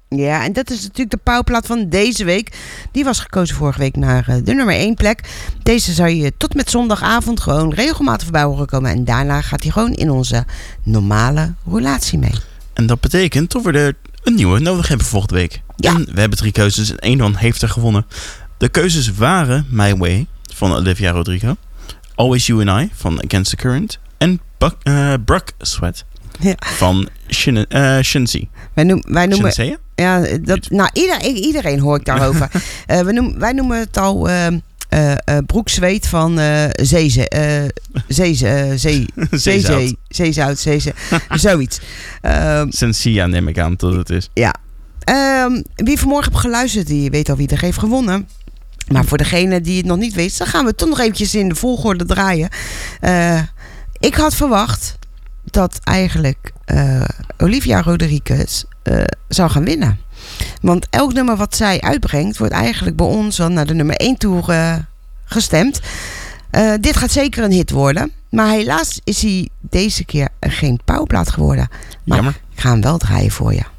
Ja, en dat is natuurlijk de pauwplaat van deze week. Die was gekozen vorige week naar de nummer 1 plek. Deze zou je tot met zondagavond gewoon regelmatig voorbij horen komen. En daarna gaat hij gewoon in onze normale roulatie mee. En dat betekent dat we er een nieuwe nodig hebben volgende week. Ja. En we hebben 3 keuzes en 1 van heeft er gewonnen. De keuzes waren My Way van Olivia Rodrigo, Always You and I van Against the Current en Brock Sweat van Shinzy. Wij noemen... Shinzea? Ja, iedereen hoor ik daarover. Wij noemen het al broekzweet van zeezout, zoiets. Sensia neem ik aan dat het is. Ja. Wie vanmorgen heeft geluisterd, die weet al wie er heeft gewonnen. Maar voor degene die het nog niet weet, dan gaan we toch nog eventjes in de volgorde draaien. Ik had verwacht dat eigenlijk Olivia Rodriguez zou gaan winnen. Want elk nummer wat zij uitbrengt, wordt eigenlijk bij ons dan naar de nummer 1 toe gestemd. Dit gaat zeker een hit worden. Maar helaas is hij deze keer geen pauwplaat geworden. Maar jammer. ik ga hem wel draaien voor je.